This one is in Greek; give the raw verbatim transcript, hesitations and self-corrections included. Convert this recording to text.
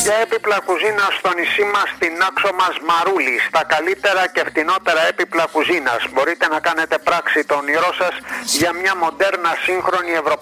Για έπιπλα κουζίνας στο νησί μας, στην άξο μας Μαρούλη, στα καλύτερα και φτηνότερα έπιπλα κουζίνας. Μπορείτε να κάνετε πράξη το όνειρό σας για μια μοντέρνα, σύγχρονη ευρωπαϊκή